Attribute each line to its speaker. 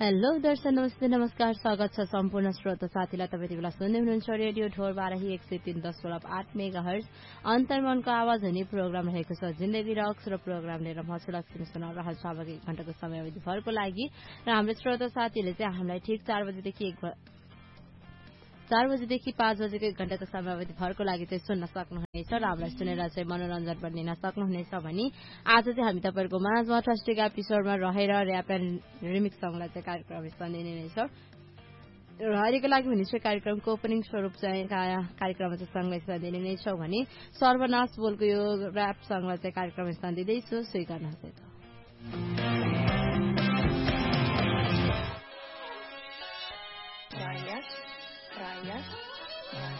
Speaker 1: hello दर्शक नमस्ते नमस्कार स्वागत छ सम्पूर्ण श्रोता साथीलाई तपाईँ बेला सुन्दै हुनुहुन्छ रेडियो ढोर बाराही 103.8 मेगाहर्ज अन्तर्मनको आवाज हुने प्रोग्राम रहेको छ जिन्दगी रक्स र प्रोग्राम लिएर म छु लक्ष्मी सुनाउ रहल छ अब 1 घण्टाको समयावधि भरको लागि र हाम्रो श्रोता साथीहरूले चाहिँ हामीलाई ठिक 4 बजेदेखि 5 बजेको 1 घण्टाको समयावधि भरको लागि चाहिँ सुन्न सक्नुहुनेछ र हामीलाई सुनेर चाहिँ मनोरञ्जन पनि लिन सक्नुहुनेछ भने आज चाहिँ हामी तपाईँहरूको माझमा फर्स्ट एपिसोडमा रहेर र्याप एन्ड रिमिक्स सङलाई चाहिँ कार्यक्रम सन्दिने नै छौँ र हरेको लागि भने चाहिँ कार्यक्रमको ओपनिङ स्वरूप चाहिँ कार्यक्रममा चाहिँ सङ्गलाई सन्दिने नै छौँ भने सर्वनाश बोलको यो र्याप सङलाई चाहिँ कार्यक्रम सन्दिँदैछु स्वीकार्नुहोस्